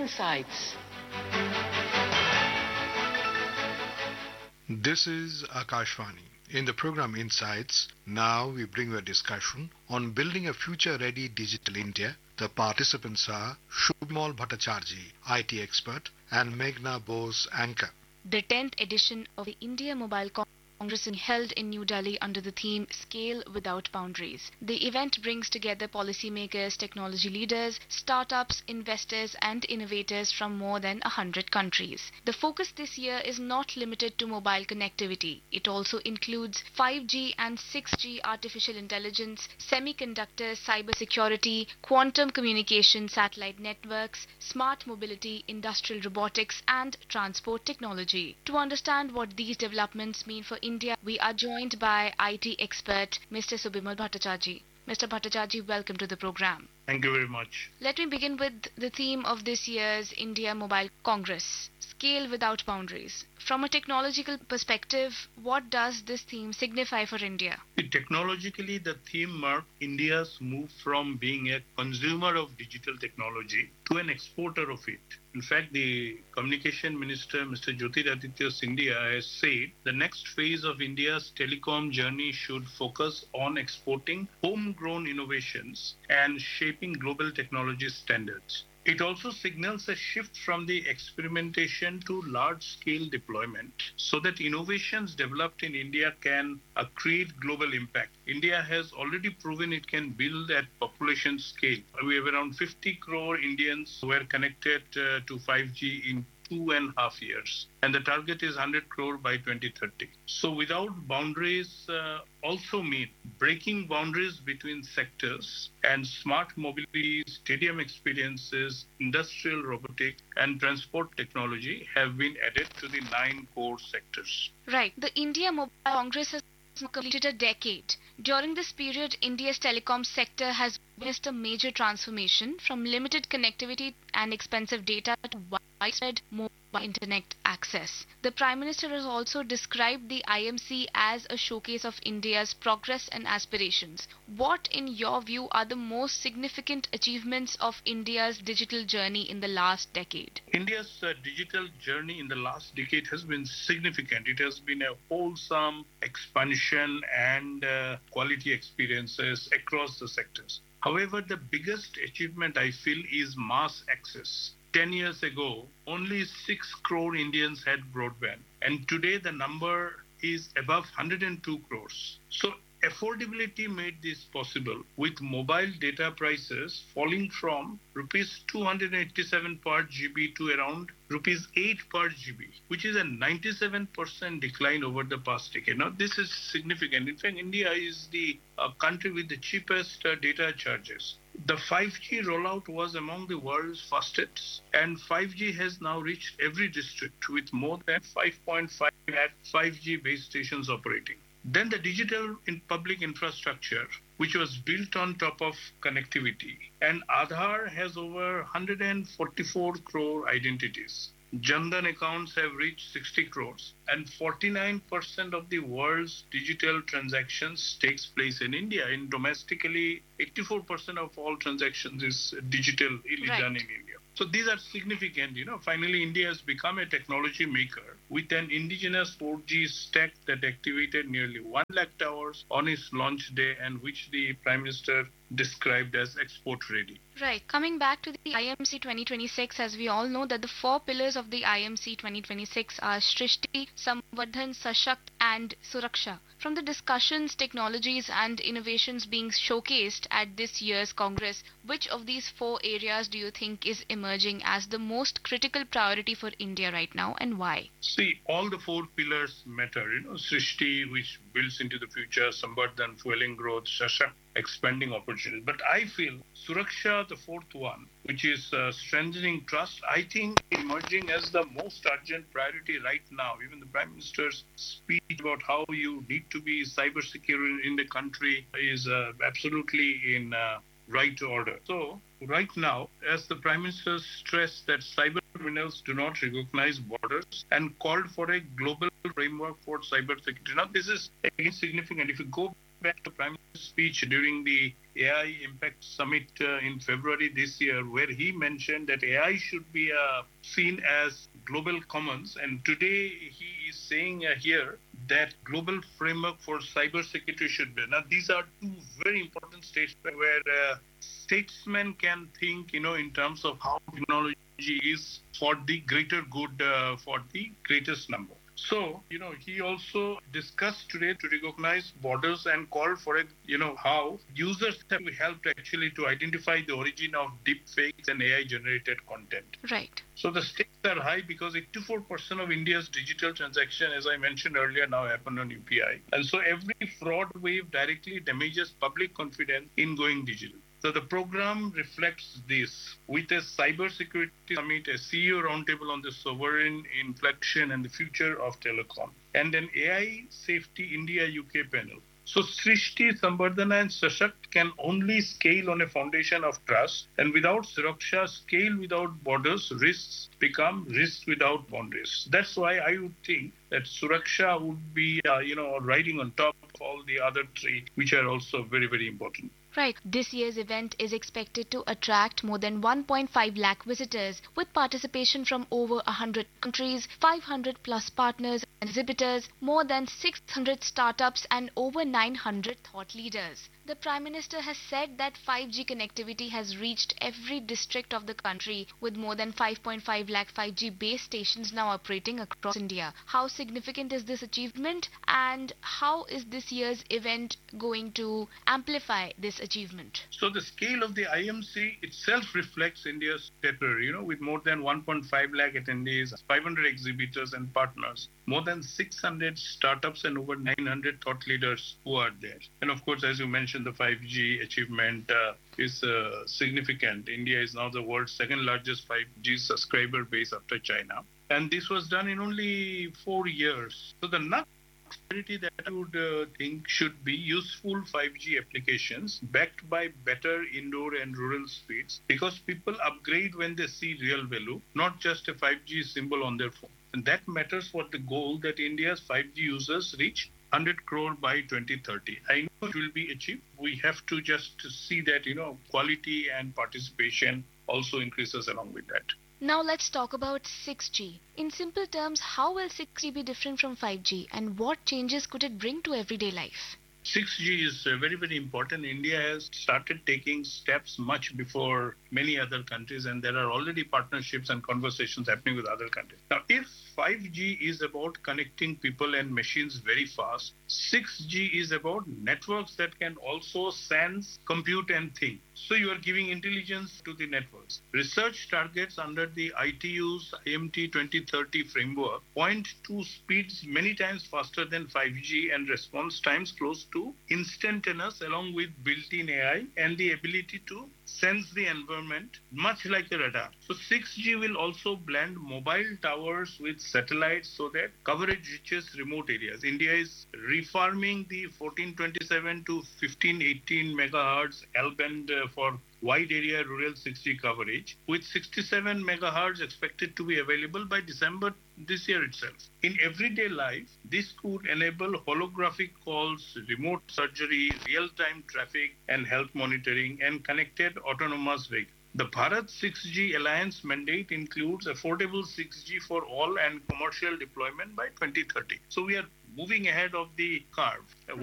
Insights. This is Akashvani. In the program Insights, now we bring you a discussion on building a future-ready digital India. The participants are Shubhamal Bhattacharjee, IT expert, and Meghna Bose, anchor. The 10th edition of the India Mobile Congress held in New Delhi under the theme Scale Without Boundaries. The event brings together policymakers, technology leaders, startups, investors and innovators from more than 100 countries. The focus this year is not limited to mobile connectivity. It also includes 5G and 6G artificial intelligence, semiconductors, cybersecurity, quantum communication, satellite networks, smart mobility, industrial robotics and transport technology. To understand what these developments mean for India, we are joined by IT expert Mr. Shubhamal Bhattacharjee. Mr. Bhattacharjee, welcome to the program. Thank you very much. Let me begin with the theme of this year's India Mobile Congress, Scale Without Boundaries. From a technological perspective, what does this theme signify for India? Technologically, the theme marked India's move from being a consumer of digital technology to an exporter of it. In fact, the Communication Minister, Mr. Jyotiraditya Scindia, has said the next phase of India's telecom journey should focus on exporting homegrown innovations and shaping global technology standards. It also signals a shift from the experimentation to large-scale deployment so that innovations developed in India can create global impact. India has already proven it can build at population scale. We have around 50 crore Indians who are connected to 5G in 2.5 years, and the target is 100 crore by 2030. So without boundaries also mean breaking boundaries between sectors, and smart mobility, stadium experiences, industrial robotics and transport technology have been added to the 9 core sectors. Right. The India Mobile Congress has completed a decade. During this period, India's telecom sector has witnessed a major transformation from limited connectivity and expensive data to widespread mobile internet access. The Prime Minister has also described the IMC as a showcase of India's progress and aspirations. What, in your view, are the most significant achievements of India's digital journey in the last decade? India's digital journey in the last decade has been significant. It has been a wholesome expansion and quality experiences across the sectors. However, the biggest achievement I feel is mass access. 10 years ago, only 6 crore Indians had broadband, and today the number is above 102 crores. So affordability made this possible, with mobile data prices falling from rupees 287 per GB to around rupees 8 per GB, which is a 97% decline over the past decade. Now, this is significant. In fact, India is the country with the cheapest data charges. The 5G rollout was among the world's fastest, and 5G has now reached every district with more than 5.5 lakh 5G base stations operating. Then the digital public infrastructure, which was built on top of connectivity, and Aadhaar has over 144 crore identities. Jan Dhan accounts have reached 60 crores, and 49% of the world's digital transactions takes place in India. In domestically, 84% of all transactions is digital done in India. So these are significant. Finally, India has become a technology maker with an indigenous 4G stack that activated nearly 1 lakh towers on its launch day, and which the Prime Minister described as export ready. Right. Coming back to the IMC 2026, as we all know that the 4 pillars of the IMC 2026 are Srishti, Samvardhan, Sashakt and Suraksha. From the discussions, technologies and innovations being showcased at this year's Congress, which of these 4 areas do you think is emerging as the most critical priority for India right now, and why? See, all the 4 pillars matter. Srishti, which builds into the future, Samvardhan, fueling growth, Sashakt, expanding opportunities. But I feel Suraksha, the 4th one, which is strengthening trust, I think emerging as the most urgent priority right now. Even the Prime Minister's speech about how you need to be cyber secure in the country is absolutely in right order. So right now, as the Prime Minister stressed that cyber criminals do not recognize borders and called for a global framework for cyber security. Now, this is again significant. If you go back to Prime Minister's speech during the AI Impact Summit in February this year, where he mentioned that AI should be seen as global commons. And today he is saying here that global framework for cybersecurity should be. Now, these are two very important statements where statesmen can think, in terms of how technology is for the greater good, for the greatest number. So, he also discussed today to recognize borders and called for it, how users have helped actually to identify the origin of deep fakes and AI generated content. Right. So the stakes are high because 84% of India's digital transaction, as I mentioned earlier, now happen on UPI. And so every fraud wave directly damages public confidence in going digital. So the program reflects this with a cybersecurity summit, a CEO roundtable on the sovereign inflection and the future of telecom, and an AI Safety India UK panel. So Srishti, Sambardhana and Sashakt can only scale on a foundation of trust, and without Suraksha, scale without borders, risks become risks without boundaries. That's why I would think that Suraksha would be, riding on top of all the other three, which are also very, very important. Right. This year's event is expected to attract more than 1.5 lakh visitors, with participation from over 100 countries, 500 plus partners and exhibitors, more than 600 startups and over 900 thought leaders. The Prime Minister has said that 5G connectivity has reached every district of the country, with more than 5.5 lakh 5G base stations now operating across India. How significant is this achievement, and how is this year's event going to amplify this achievement? So the scale of the IMC itself reflects India's stature, with more than 1.5 lakh attendees, 500 exhibitors and partners, more than 600 startups and over 900 thought leaders who are there. And of course, as you mentioned, the 5G achievement is significant. India is now the world's second largest 5G subscriber base after China. And this was done in only 4 years. So the next priority that I would think should be useful 5G applications backed by better indoor and rural speeds, because people upgrade when they see real value, not just a 5G symbol on their phone. And that matters for the goal that India's 5G users reach 100 crore by 2030. I know it will be achieved. We have to just see that, quality and participation also increases along with that. Now let's talk about 6G. In simple terms, how will 6G be different from 5G, and what changes could it bring to everyday life? 6G is very, very important. India has started taking steps much before many other countries, and there are already partnerships and conversations happening with other countries. Now, if 5G is about connecting people and machines very fast, 6G is about networks that can also sense, compute, and think. So you are giving intelligence to the networks. Research targets under the ITU's IMT 2030 framework point to speeds many times faster than 5G and response times close to instantaneous, along with built-in AI and the ability to sense the environment, much like a radar. So 6G will also blend mobile towers with satellites so that coverage reaches remote areas. India is refarming the 1427 to 1518 megahertz L-band for wide area rural 6G coverage, with 67 megahertz expected to be available by December this year itself. In everyday life, this could enable holographic calls, remote surgery, real-time traffic and health monitoring, and connected autonomous vehicles. The Bharat 6G Alliance mandate includes affordable 6G for all and commercial deployment by 2030. So we are moving ahead of the curve.